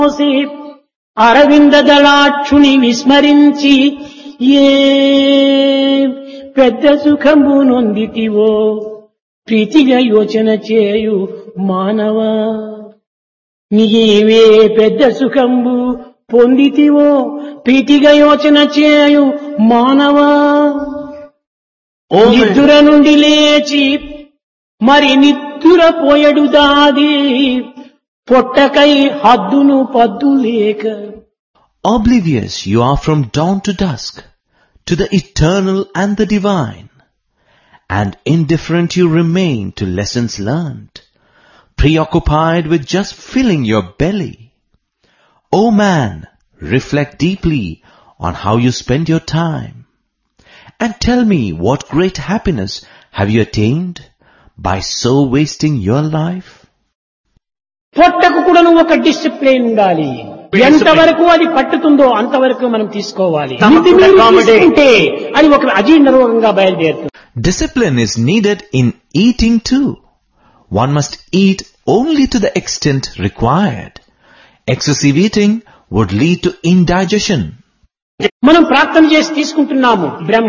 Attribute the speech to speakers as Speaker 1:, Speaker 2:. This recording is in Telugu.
Speaker 1: అరవింద దళాక్షుని విస్మరించి ఏ పెద్ద సుఖము నొందితివో ప్రీతిగా యోచన చేయు మానవ. నీవే పెద్ద సుఖంబు పొందితివో ప్రీతిగా యోచన చేయు మానవ. నిద్ర నుండి లేచి మరి నిద్ర పోయడు దాది పొట్టకై హద్దును పద్దు లేక.
Speaker 2: Oblivious you are from dawn to dusk, to the eternal and the divine, and indifferent you remain to lessons learned, preoccupied with just filling your belly. O man, reflect deeply on how you spend your time, and tell me what great happiness have you attained by so wasting your life?
Speaker 1: పొట్టకు కూడా ఒక డిసిప్లిన్ ఉండాలి. ఎంతవరకు అది పట్టుతుందో అంతవరకు మనం తీసుకోవాలి. తీసుకుంటే అది ఒక అజీర్ణ రోగంగా బయలుదేరుతుంది.
Speaker 2: Discipline is needed in eating too. One must eat only to the extent required. Excessive eating would lead to indigestion.
Speaker 1: మనం ప్రార్థన చేసి తీసుకుంటున్నాము బ్రహ్మ